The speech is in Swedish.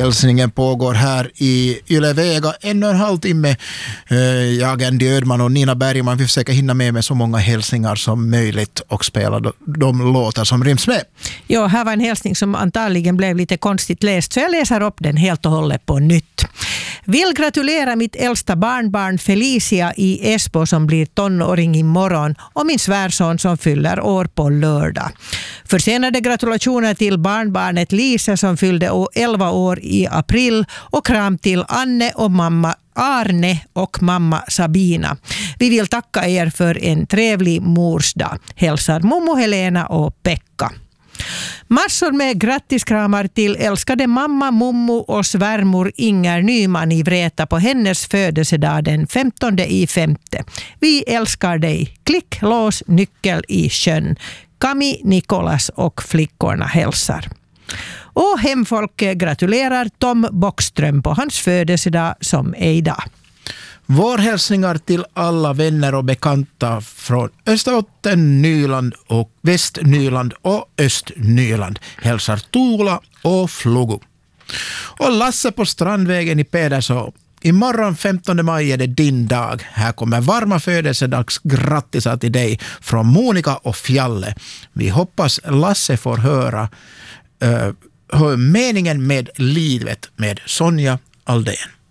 Hälsningen pågår här i Yle-Vega 1,5 timme. Jag, Andy Ödman och Nina Bergman, vi försöker hinna med så många hälsningar som möjligt och spela de låtar som ryms med. Ja, här var en hälsning som antagligen blev lite konstigt läst, så jag läser upp den helt och hållet på nytt. Vill gratulera mitt äldsta barnbarn Felicia i Esbo som blir tonåring imorgon och min svärson som fyller år på lördag. Försenade gratulationer till barnbarnet Lisa som fyllde 11 år i april och kram till Anne och mamma Arne och mamma Sabina. Vi vill tacka er för en trevlig morsdag. Hälsar Momo, Helena och Pekka. Massor med grattiskramar till älskade mamma Mommo och svärmor Inger Nyman i Vreta på hennes födelsedag den 15/5. Vi älskar dig. Klick, lås, nyckel i sjön. Kami, Nikolas och flickorna hälsar. Och hemfolket gratulerar Tom Bockström på hans födelsedag som är idag. Vår hälsningar till alla vänner och bekanta från Österbotten, Nyland och Västnyland och Östnyland. Hälsar Tula och Flogo. Och Lasse på Strandvägen i Pedersö. Imorgon 15 maj är det din dag. Här kommer varma födelsedags grattisar till dig från Monica och Fjalle. Vi hoppas Lasse får höra meningen med livet med Sonja Aldén.